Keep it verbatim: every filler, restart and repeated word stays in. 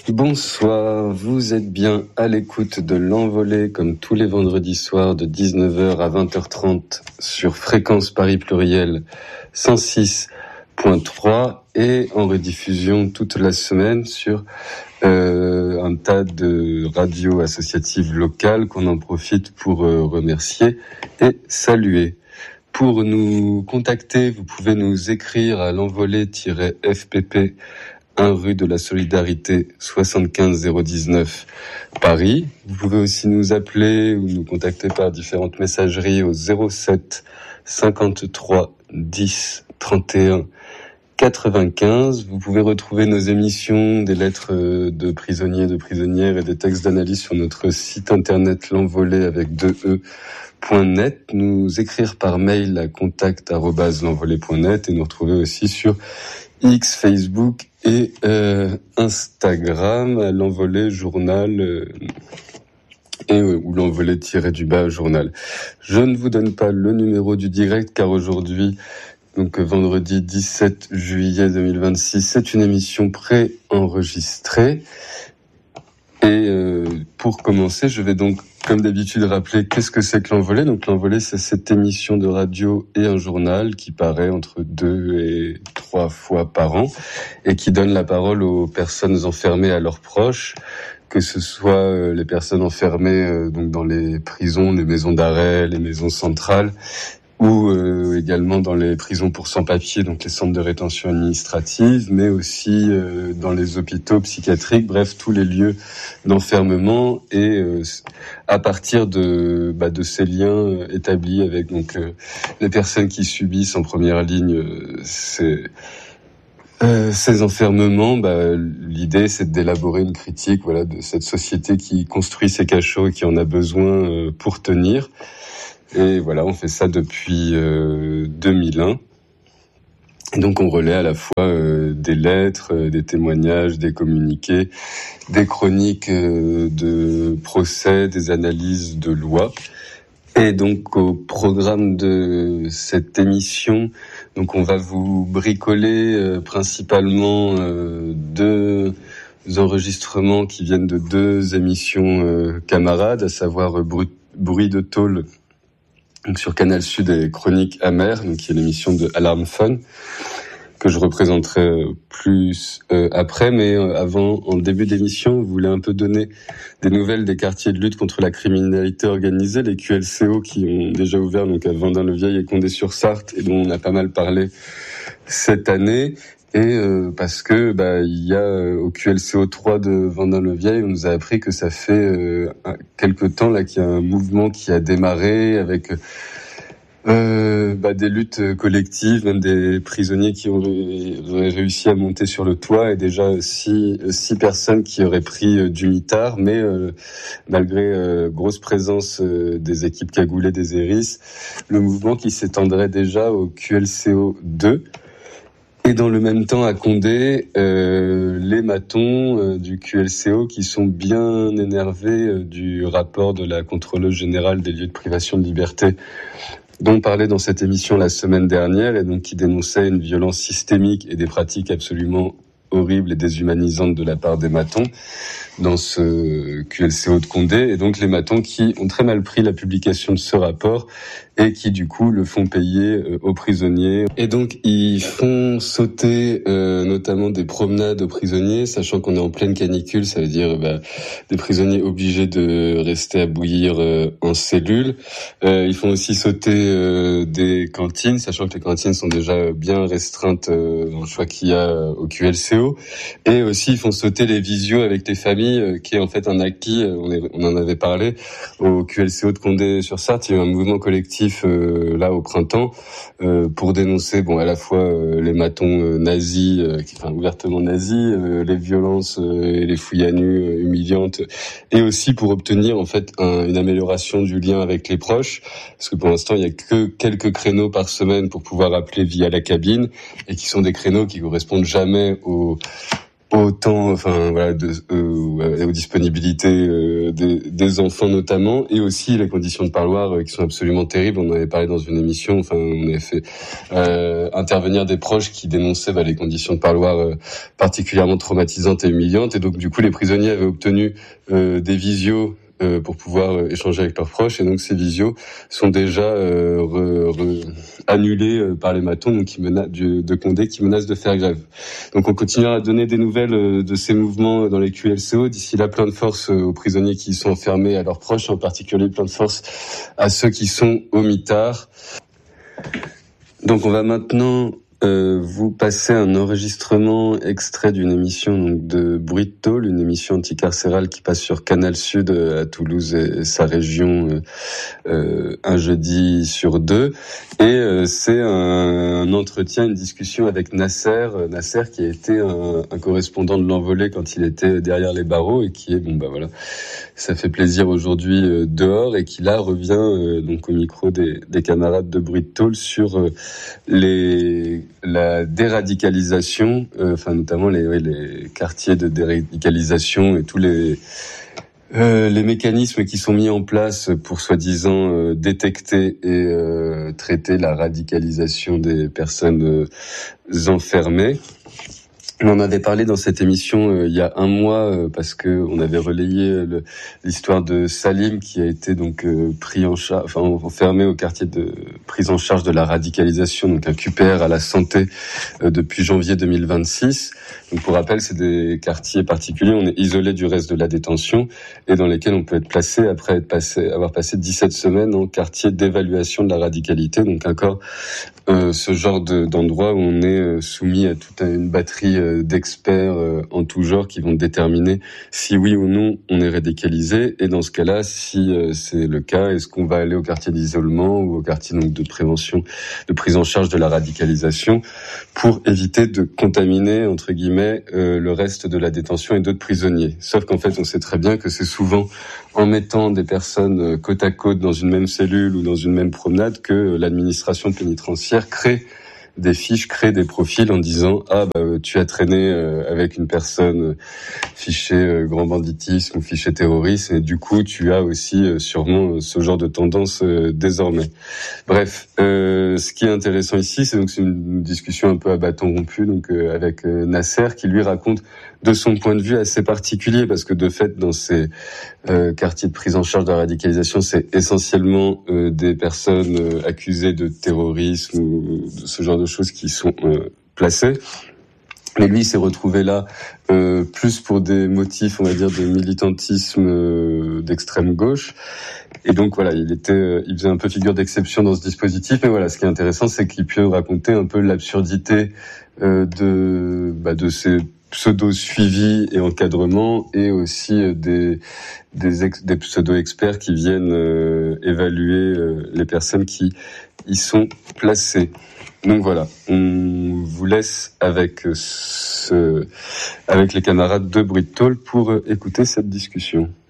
Bonsoir, vous êtes bien à l'écoute de l'Envolée comme tous les vendredis soirs de dix-neuf heures à vingt heures trente sur Fréquence Paris Pluriel cent six point trois et en rediffusion toute la semaine sur euh, un tas de radios associatives locales qu'on en profite pour euh, remercier et saluer. Pour nous contacter, vous pouvez nous écrire à l'envolée-F P P un rue de la Solidarité soixante-quinze zéro dix-neuf Paris. Vous pouvez aussi nous appeler ou nous contacter par différentes messageries au zéro sept cinquante-trois dix trente et un quatre-vingt-quinze. Vous pouvez retrouver nos émissions, des lettres de prisonniers, de prisonnières et des textes d'analyse sur notre site internet l'envolée avec deux e point net, nous écrire par mail à contact arobase l'envolée point net et nous retrouver aussi sur X, Facebook et euh, Instagram à l'envolée journal euh, et euh, ou l'envolée tiré du bas journal. Je ne vous donne pas le numéro du direct car aujourd'hui, donc vendredi dix-sept juillet deux mille vingt-six, c'est une émission pré-enregistrée. Et euh, pour commencer, je vais donc, comme d'habitude, rappeler qu'est-ce que c'est que l'Envolée. Donc l'Envolée, c'est cette émission de radio et un journal qui paraît entre deux et trois fois par an et qui donne la parole aux personnes enfermées à leurs proches, que ce soit les personnes enfermées donc dans les prisons, les maisons d'arrêt, les maisons centrales, ou euh, également dans les prisons pour sans-papiers, donc les centres de rétention administrative, mais aussi euh, dans les hôpitaux psychiatriques, bref, tous les lieux d'enfermement, et euh, à partir de bah, de ces liens établis avec donc euh, les personnes qui subissent en première ligne euh, ces euh, ces enfermements, bah, l'idée c'est d'élaborer une critique, voilà, de cette société qui construit ces cachots et qui en a besoin euh, pour tenir. Et voilà, on fait ça depuis euh, deux mille un. Et donc on relaie à la fois euh, des lettres, euh, des témoignages, des communiqués, des chroniques euh, de procès, des analyses de lois. Et donc au programme de cette émission, donc on va vous bricoler euh, principalement euh, deux enregistrements qui viennent de deux émissions euh, camarades, à savoir euh, Bru- Bruit de tôle, donc sur Canal Sud, et Chroniques amères, donc qui est l'émission de Alarme Fun, que je représenterai plus euh, après. Mais euh, avant, en début d'émission, vous voulez un peu donner des nouvelles des quartiers de lutte contre la criminalité organisée, les Q L C O qui ont déjà ouvert donc à Vendin-le-Vieil et Condé-sur-Sarthe, et dont on a pas mal parlé cette année. Et euh, parce que bah il y a euh, au Q L C O trois de Vendin-le-Vieil, on nous a appris que ça fait euh, quelque temps là qu'il y a un mouvement qui a démarré avec euh, bah, des luttes collectives, même des prisonniers qui auraient, auraient réussi à monter sur le toit, et déjà six, six personnes qui auraient pris euh, du mitard, mais euh, malgré euh, grosse présence euh, des équipes cagoulées des Héris, le mouvement qui s'étendrait déjà au Q L C O deux. Et dans le même temps, à Condé, euh, les matons euh, du Q L C O qui sont bien énervés euh, du rapport de la contrôleuse générale des lieux de privation de liberté dont on parlait dans cette émission la semaine dernière, et donc qui dénonçait une violence systémique et des pratiques absolument horribles et déshumanisantes de la part des matons dans ce Q L C O de Condé. Et donc les matons qui ont très mal pris la publication de ce rapport et qui du coup le font payer euh, aux prisonniers. Et donc ils font sauter euh, notamment des promenades aux prisonniers, sachant qu'on est en pleine canicule, ça veut dire bah, des prisonniers obligés de rester à bouillir euh, en cellule. Euh, ils font aussi sauter euh, des cantines, sachant que les cantines sont déjà bien restreintes euh, dans le choix qu'il y a euh, au Q L C O. Et aussi ils font sauter les visios avec les familles, euh, qui est en fait un acquis, euh, on, est, on en avait parlé au Q L C O de Condé-sur-Sarthe. Il y a eu un mouvement collectif Euh, là au printemps euh, pour dénoncer bon à la fois euh, les matons euh, nazis, euh, qui, enfin ouvertement nazis, euh, les violences euh, et les fouilles à nu euh, humiliantes, et aussi pour obtenir en fait un, une amélioration du lien avec les proches, parce que pour l'instant il y a que quelques créneaux par semaine pour pouvoir appeler via la cabine, et qui sont des créneaux qui correspondent jamais au au temps, enfin voilà, de, euh, aux disponibilités euh, euh, des, des enfants notamment, et aussi les conditions de parloir euh, qui sont absolument terribles. On en avait parlé dans une émission, enfin on avait fait euh, intervenir des proches qui dénonçaient bah, les conditions de parloir euh, particulièrement traumatisantes et humiliantes, et donc du coup les prisonniers avaient obtenu euh, des visios euh, pour pouvoir euh, échanger avec leurs proches, et donc ces visios sont déjà euh, re, re, annulés euh, par les matons donc qui menacent de, de Condé qui menacent de faire grève. Donc on continuera à donner des nouvelles euh, de ces mouvements dans les Q L C O. D'ici là, plein de force euh, aux prisonniers qui sont enfermés, à leurs proches, en particulier plein de force à ceux qui sont au mitard. Donc on va maintenant euh, vous passer un enregistrement extrait d'une émission donc, de Bruit de Tôle, une émission anticarcérale qui passe sur Canal Sud euh, à Toulouse et, et sa région euh, euh, un jeudi sur deux. Et euh, c'est un, un entretien, une discussion avec Nasser, euh, Nasser qui a été un, un correspondant de l'Envolée quand il était derrière les barreaux et qui est, bon bah voilà, ça fait plaisir aujourd'hui euh, dehors, et qui là revient euh, donc au micro des, des camarades de Bruit de Tôle sur euh, les la déradicalisation, euh, enfin notamment les, ouais, les quartiers de déradicalisation et tous les Euh, les mécanismes qui sont mis en place pour soi-disant euh, détecter et euh, traiter la radicalisation des personnes euh, enfermées. On en avait parlé dans cette émission euh, il y a un mois euh, parce que on avait relayé euh, le, l'histoire de Salim qui a été donc euh, pris en charge, enfin enfermé au quartier de prise en charge de la radicalisation, donc un Q P R à la santé euh, depuis janvier deux mille vingt-six. Donc pour rappel, c'est des quartiers particuliers, on est isolé du reste de la détention et dans lesquels on peut être placé après être passé, avoir passé dix-sept semaines en quartier d'évaluation de la radicalité, donc encore euh, ce genre de, d'endroit où on est euh, soumis à toute une batterie euh, d'experts euh, en tout genre qui vont déterminer si oui ou non on est radicalisé, et dans ce cas-là, si euh, c'est le cas, est-ce qu'on va aller au quartier d'isolement ou au quartier donc de prévention, de prise en charge de la radicalisation, pour éviter de contaminer entre guillemets euh, le reste de la détention et d'autres prisonniers. Sauf qu'en fait, on sait très bien que c'est souvent en mettant des personnes côte à côte dans une même cellule ou dans une même promenade que l'administration pénitentiaire crée des fiches, crée des profils en disant ah bah tu as traîné euh, avec une personne euh, fichée euh, grand banditisme ou fichée terrorisme, et du coup tu as aussi euh, sûrement euh, ce genre de tendance euh, désormais. Bref, euh, ce qui est intéressant ici, c'est donc c'est une discussion un peu à bâton rompu donc euh, avec euh, Nasser qui lui raconte de son point de vue assez particulier, parce que de fait dans ces euh, quartiers de prise en charge de la radicalisation, c'est essentiellement euh, des personnes euh, accusées de terrorisme ou de ce genre de choses qui sont euh, placées. Mais lui, il s'est retrouvé là euh, plus pour des motifs, on va dire, de militantisme euh, d'extrême gauche. Et donc voilà, il était, euh, il faisait un peu figure d'exception dans ce dispositif. Mais voilà, ce qui est intéressant, c'est qu'il peut raconter un peu l'absurdité euh, de, bah, de ces pseudo-suivi et encadrement, et aussi euh, des des, ex, des pseudo-experts qui viennent euh, évaluer euh, les personnes qui y sont placées. Donc voilà, on vous laisse avec ce, avec les camarades de Bruit de Tôle pour écouter cette discussion.